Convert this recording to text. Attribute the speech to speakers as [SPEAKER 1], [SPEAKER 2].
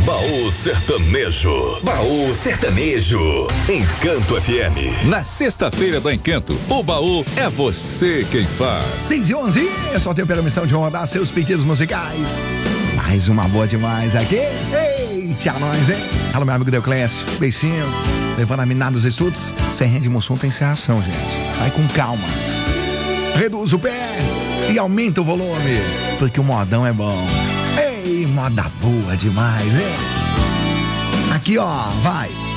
[SPEAKER 1] Baú Sertanejo. Baú Sertanejo. Encanto FM.
[SPEAKER 2] Na sexta-feira do Encanto, o baú é você quem faz.
[SPEAKER 3] 6h11, eu só tenho pela missão de rodar seus pedidos musicais. Mais uma boa demais aqui. Eita, nós, hein? Alô, meu amigo Deoclésio, beijinho. Levando a mina dos estudos. Sem rende Mussum tem encerração, gente. Vai com calma. Reduz o pé e aumenta o volume, porque o modão é bom. Ei, moda boa demais, hein? Aqui, ó, vai.